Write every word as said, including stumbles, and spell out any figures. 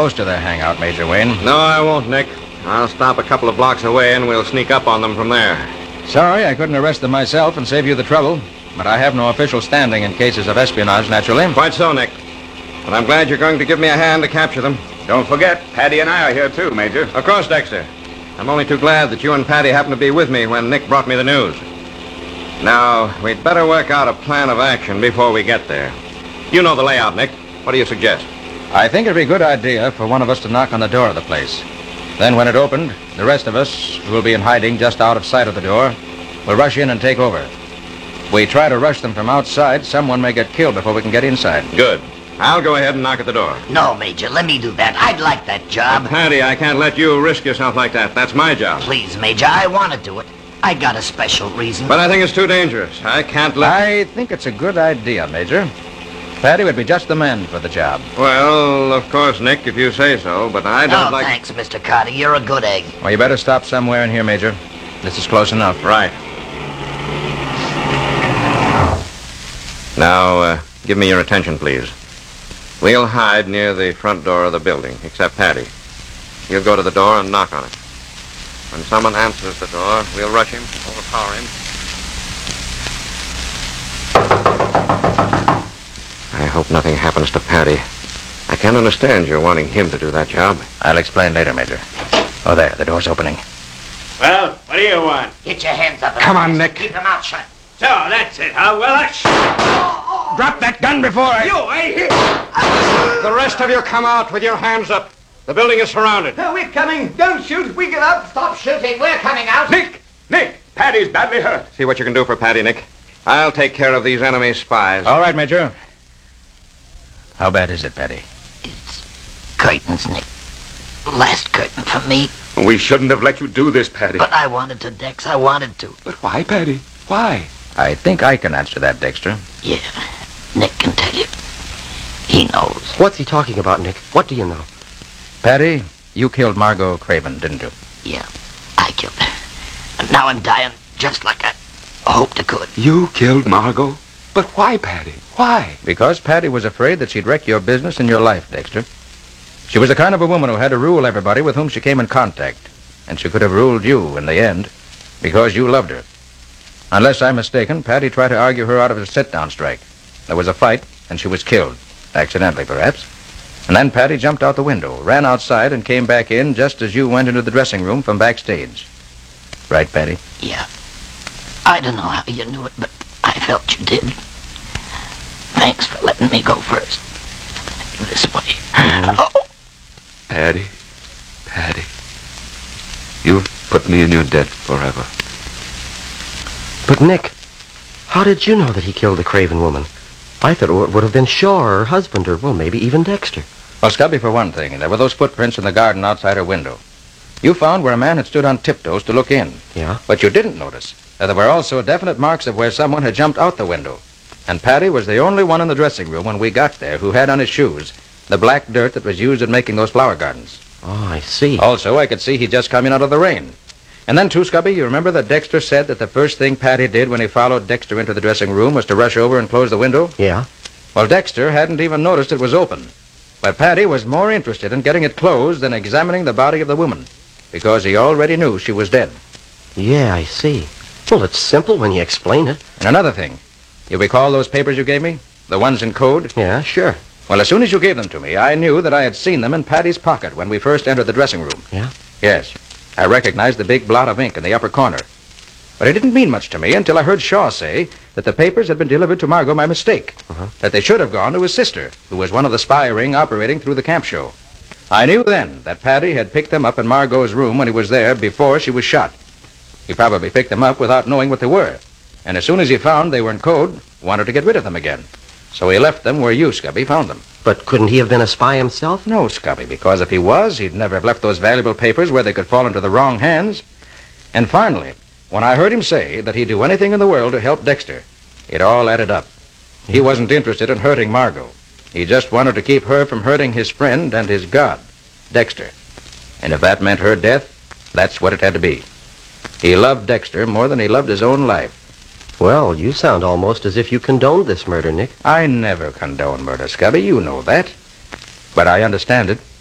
close to their hangout, Major Wayne. No, I won't, Nick. I'll stop a couple of blocks away and we'll sneak up on them from there. Sorry, I couldn't arrest them myself and save you the trouble. But I have no official standing in cases of espionage, naturally. Quite so, Nick. But I'm glad you're going to give me a hand to capture them. Don't forget, Paddy and I are here too, Major. Of course, Dexter. I'm only too glad that you and Paddy happened to be with me when Nick brought me the news. Now, we'd better work out a plan of action before we get there. You know the layout, Nick. What do you suggest? I think it'd be a good idea for one of us to knock on the door of the place. Then when it opened, the rest of us, who will be in hiding just out of sight of the door, will rush in and take over. If we try to rush them from outside, someone may get killed before we can get inside. Good. I'll go ahead and knock at the door. No, Major, let me do that. I'd like that job. But Paddy, I can't let you risk yourself like that. That's my job. Please, Major, I want to do it. I got a special reason. But I think it's too dangerous. I can't let... I think it's a good idea, Major. Paddy would be just the man for the job. Well, of course, Nick, if you say so, but I don't oh, like... thanks, Mister Carter. You're a good egg. Well, you better stop somewhere in here, Major. This is close enough. Right. Now, uh, give me your attention, please. We'll hide near the front door of the building, except Paddy. He'll go to the door and knock on it. When someone answers the door, we'll rush him, overpower him. I hope nothing happens to Paddy. I can't understand your wanting him to do that job. I'll explain later, Major. Oh, there, the door's opening. Well, what do you want? Get your hands up. Come on, Nick. Keep them out shut. So, that's it, huh? Well, that's... Drop that gun before I... You, eh? The rest of you come out with your hands up. The building is surrounded. No, we're coming. Don't shoot. We get up. Stop shooting. We're coming out. Nick! Nick! Paddy's badly hurt. See what you can do for Paddy, Nick. I'll take care of these enemy spies. All right, Major. How bad is it, Paddy? It's curtains, Nick. Last curtain for me. We shouldn't have let you do this, Paddy. But I wanted to, Dex. I wanted to. But why, Paddy? Why? I think I can answer that, Dexter. Yeah, Nick can tell you. He knows. What's he talking about, Nick? What do you know? Paddy, you killed Margot Craven, didn't you? Yeah, I killed her. And now I'm dying just like I hoped I could. You killed Margot? But why, Paddy? Why? Because Paddy was afraid that she'd wreck your business and your life, Dexter. She was the kind of a woman who had to rule everybody with whom she came in contact. And she could have ruled you in the end because you loved her. Unless I'm mistaken, Paddy tried to argue her out of a sit-down strike. There was a fight, and she was killed. Accidentally, perhaps. And then Paddy jumped out the window, ran outside, and came back in just as you went into the dressing room from backstage. Right, Paddy? Yeah. I don't know how you knew it, but I felt you did. Thanks for letting me go first. This way. Mm. Oh. Paddy. Paddy. You've put me in your debt forever. But, Nick, how did you know that he killed the Craven woman? I thought it would have been Shaw or her husband or, well, maybe even Dexter. Well, Scubby, for one thing, there were those footprints in the garden outside her window. You found where a man had stood on tiptoes to look in. Yeah? But you didn't notice that there were also definite marks of where someone had jumped out the window. And Paddy was the only one in the dressing room when we got there who had on his shoes the black dirt that was used in making those flower gardens. Oh, I see. Also, I could see he'd just come in out of the rain. And then, too, Scubby, you remember that Dexter said that the first thing Paddy did when he followed Dexter into the dressing room was to rush over and close the window? Yeah? Well, Dexter hadn't even noticed it was open. But Paddy was more interested in getting it closed than examining the body of the woman, because he already knew she was dead. Yeah, I see. Well, it's simple when you explain it. And another thing, you recall those papers you gave me? The ones in code? Yeah, sure. Well, as soon as you gave them to me, I knew that I had seen them in Paddy's pocket when we first entered the dressing room. Yeah? Yes. I recognized the big blot of ink in the upper corner. But it didn't mean much to me until I heard Shaw say that the papers had been delivered to Margot by mistake. Uh-huh. That they should have gone to his sister, who was one of the spy ring operating through the camp show. I knew then that Paddy had picked them up in Margot's room when he was there before she was shot. He probably picked them up without knowing what they were. And as soon as he found they were in code, wanted to get rid of them again. So he left them where you, Scubby, found them. But couldn't he have been a spy himself? No, Scubby, because if he was, he'd never have left those valuable papers where they could fall into the wrong hands. And finally, when I heard him say that he'd do anything in the world to help Dexter, it all added up. He wasn't interested in hurting Margot. He just wanted to keep her from hurting his friend and his god, Dexter. And if that meant her death, that's what it had to be. He loved Dexter more than he loved his own life. Well, you sound almost as if you condoned this murder, Nick. I never condone murder, Scubby. You know that. But I understand it.